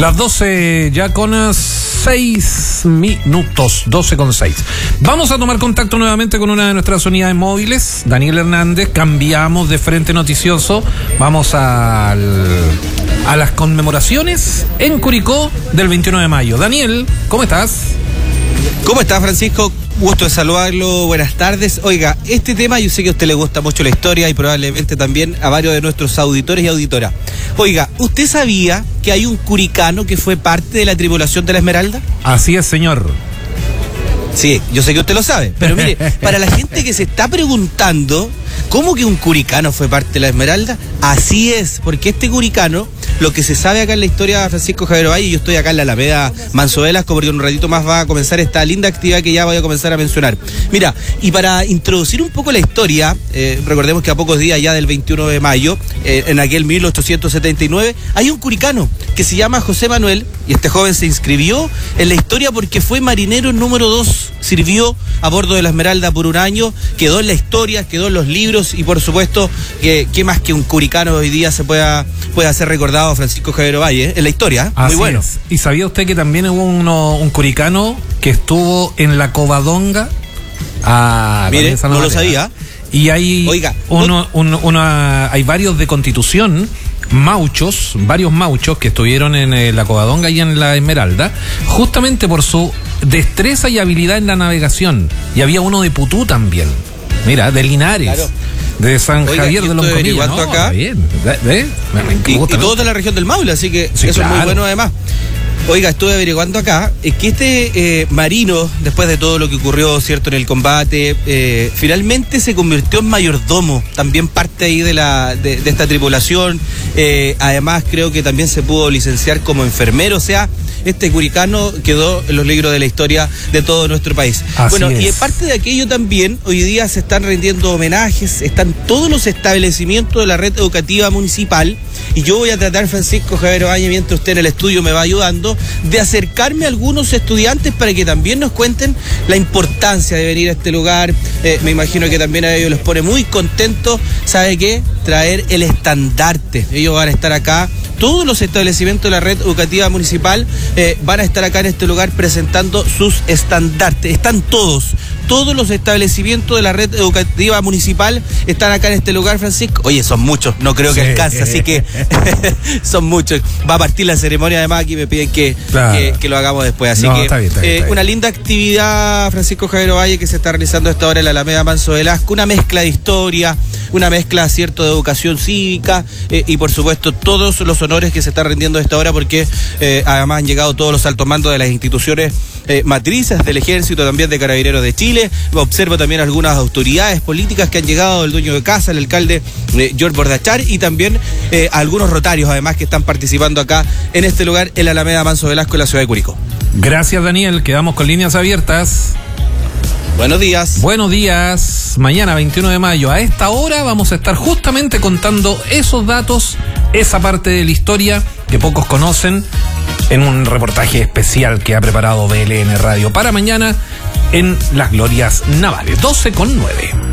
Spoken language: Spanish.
Las 12 ya con 6 minutos, 12 con 6. Vamos a tomar contacto nuevamente con una de nuestras unidades móviles, Daniel Hernández. Cambiamos de frente noticioso. Vamos a las conmemoraciones en Curicó del 21 de mayo. Daniel, ¿cómo estás? ¿Cómo estás, Francisco? Gusto de saludarlo, buenas tardes. Oiga, este tema yo sé que a usted le gusta mucho la historia y probablemente también a varios de nuestros auditores y auditoras. Oiga, ¿usted sabía que hay un curicano que fue parte de la tripulación de la Esmeralda? Así es, señor. Sí, yo sé que usted lo sabe, pero mire, para la gente que se está preguntando, ¿cómo que un curicano fue parte de la Esmeralda? Así es, porque este curicano, lo que se sabe acá en la historia de Francisco Javier Valle, yo estoy acá en la Alameda Manso Velasco, porque en un ratito más va a comenzar esta linda actividad que ya voy a comenzar a mencionar. Mira, y para introducir un poco la historia, recordemos que a pocos días ya del 21 de mayo, en aquel 1879, hay un curicano que se llama José Manuel, y este joven se inscribió en la historia porque fue marinero número 2, sirvió a bordo de la Esmeralda por un año, quedó en la historia, quedó en los libros, y por supuesto, qué más que un curicano hoy día se pueda ser recordado, Francisco Javier Valle, en la historia, muy bueno. Es. ¿Y sabía usted que también hubo un curicano que estuvo en la Covadonga? Mire, no lo sabía. Y hay, oiga, hay varios de Constitución, varios mauchos que estuvieron en la Covadonga y en la Esmeralda, justamente por su destreza y habilidad en la navegación. Y había uno de Putú también, mira, de Linares. Claro. De San Javier de Loncomilla. No, acá. Bien. Y todos de la región del Maule, así que sí, eso claro. Es muy bueno además. Oiga, estuve averiguando acá que este marino, después de todo lo que ocurrió, cierto, en el combate, finalmente se convirtió en mayordomo, también parte ahí de esta tripulación. Además, creo que también se pudo licenciar como enfermero, o sea, este curicano quedó en los libros de la historia de todo nuestro país. Así bueno, es. Y parte de aquello también, hoy día se están rindiendo homenajes, están todos los establecimientos de la red educativa municipal, y yo voy a tratar, Francisco Javier Valle, mientras usted en el estudio me va ayudando, de acercarme a algunos estudiantes para que también nos cuenten la importancia de venir a este lugar. Me imagino que también a ellos les pone muy contentos, ¿sabe qué? Traer el estandarte. Ellos van a estar acá, todos los establecimientos de la red educativa municipal van a estar acá en este lugar presentando sus estandartes. Están todos los establecimientos de la red educativa municipal están acá en este lugar, Francisco. Oye, son muchos, no creo que alcance, así que son muchos. Va a partir la ceremonia, además aquí me piden que lo hagamos después, así que está bien. Una linda actividad, Francisco Javier Valle, que se está realizando a esta hora en la Alameda Manso Velasco, una mezcla de historia, una mezcla, cierto, de educación cívica, y por supuesto todos los honores que se están rindiendo a esta hora, porque además han llegado todos los altos mandos de las instituciones matrices del Ejército, también de Carabineros de Chile. Observo también algunas autoridades políticas que han llegado, el dueño de casa, el alcalde George Bordachar, y también algunos rotarios además que están participando acá en este lugar, en la Alameda Manso Velasco, en la ciudad de Curicó. Gracias, Daniel, quedamos con líneas abiertas. Buenos días. Buenos días. Mañana 21 de mayo a esta hora vamos a estar justamente contando esos datos, esa parte de la historia que pocos conocen, en un reportaje especial que ha preparado BLN Radio para mañana en Las Glorias Navales. 12:09.